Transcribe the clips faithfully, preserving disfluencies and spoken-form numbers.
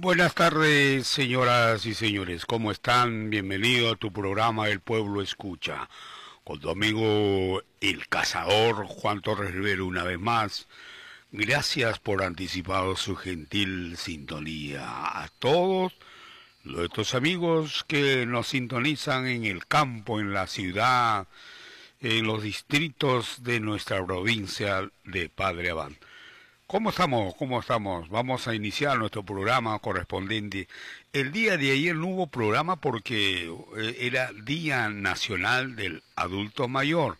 Buenas tardes, señoras y señores. ¿Cómo están? Bienvenido a tu programa El Pueblo Escucha. Con tu amigo El Cazador, Juan Torres Rivero, una vez más. Gracias por anticipado su gentil sintonía. A todos nuestros amigos que nos sintonizan en el campo, en la ciudad, en los distritos de nuestra provincia de Padre Abad. ¿Cómo estamos? ¿Cómo estamos? Vamos a iniciar nuestro programa correspondiente. El día de ayer no hubo programa porque era Día Nacional del Adulto Mayor.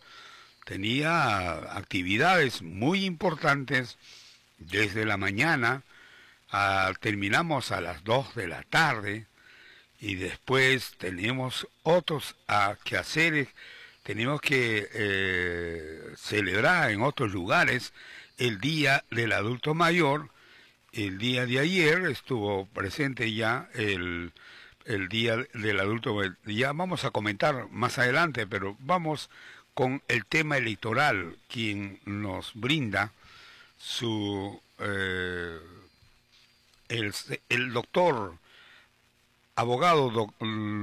Tenía actividades muy importantes desde la mañana, a, terminamos a las dos de la tarde y después tenemos otros a, quehaceres, tenemos que eh, celebrar en otros lugares el Día del Adulto Mayor. El día de ayer estuvo presente ya el, el Día del Adulto Mayor. Ya vamos a comentar más adelante, pero vamos con el tema electoral, quien nos brinda su eh, el, el doctor abogado doc,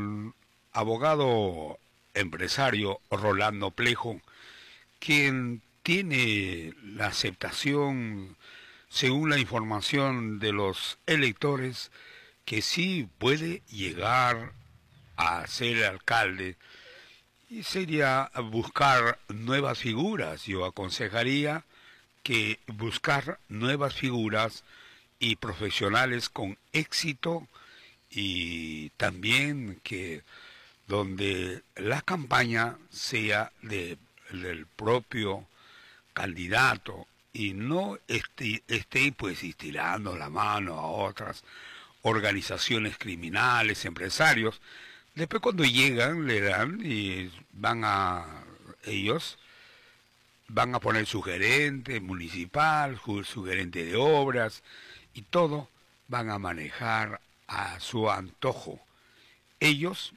abogado empresario Rolando Plejo, quien tiene la aceptación, según la información de los electores, que sí puede llegar a ser alcalde. Y sería buscar nuevas figuras. Yo aconsejaría que buscar nuevas figuras y profesionales con éxito, y también que donde la campaña sea de, del propio candidato y no esté, esté pues estirando la mano a otras organizaciones criminales, empresarios. Después cuando llegan le dan y van a ellos van a poner su gerente municipal, su gerente de obras y todo van a manejar a su antojo. Ellos,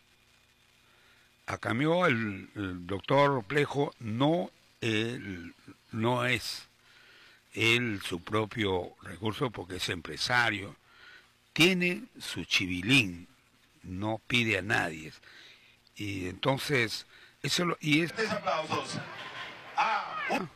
a cambio el, el doctor Plejo no él, no es él su propio recurso porque es empresario, tiene su chivilín, no pide a nadie. Y entonces, eso lo, y es... aplausos. Ah, con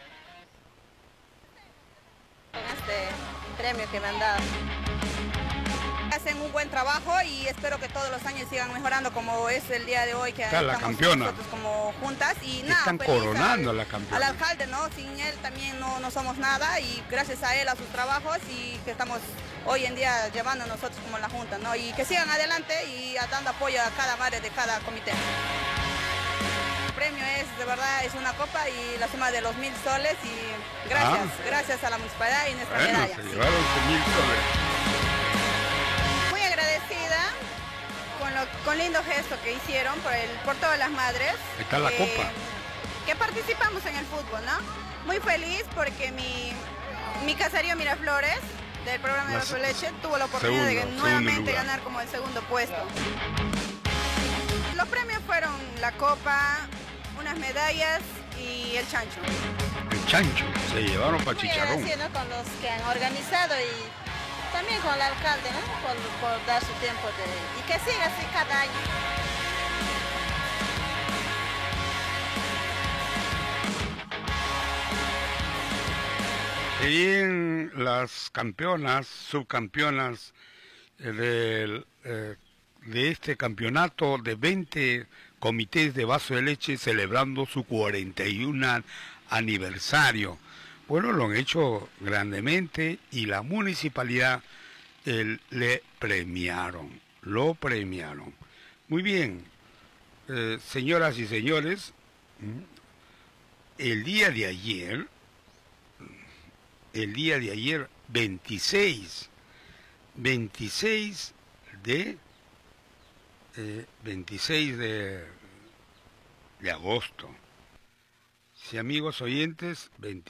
este premio que me han dado. Hacen un buen trabajo y espero que todos los años sigan mejorando, como es el día de hoy que está estamos la campeona. Nosotros como juntas y nada, están coronando al, a la campeona. Al alcalde, ¿no? Sin él también no, no somos nada y gracias a él, a sus trabajos y que estamos hoy en día llevando nosotros como la junta, ¿no? Y que sigan adelante y dando apoyo a cada madre de cada comité. El premio es, de verdad, es una copa y la suma de los mil soles y gracias, ah. gracias a la municipalidad y nuestra bueno, medalla. Se llevaron mil soles. Con, lo, con lindo gesto que hicieron por, el, por todas las madres. Ahí está la eh, copa. Que participamos en el fútbol, ¿no? Muy feliz porque mi, mi caserío Miraflores, del programa de Vaso de Leche, tuvo la oportunidad segundo, de nuevamente ganar como el segundo puesto. Los premios fueron la copa, unas medallas y el chancho. El chancho, se llevaron para chicharrón. Muy agradecido, ¿no? Con los que han organizado y también con el alcalde, ¿no? Por, por dar su tiempo de... y que siga así cada año. Y las campeonas, subcampeonas del, eh, de este campeonato de veinte comités de Vaso de Leche celebrando su cuarenta y uno aniversario. Bueno, lo han hecho grandemente y la municipalidad eh, le premiaron, lo premiaron. Muy bien, eh, señoras y señores, el día de ayer, el día de ayer, veintiséis, veintiséis de, eh, veintiséis de, de agosto. Sí, amigos oyentes,